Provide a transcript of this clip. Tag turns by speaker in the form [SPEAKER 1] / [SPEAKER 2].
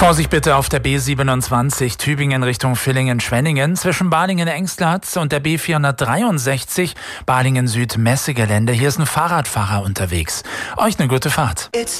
[SPEAKER 1] Vorsicht bitte auf der B27 Tübingen Richtung Villingen-Schwenningen zwischen Balingen-Engstlatz und der B463 Balingen-Süd-Messegelände. Hier ist ein Fahrradfahrer unterwegs. Euch eine gute Fahrt.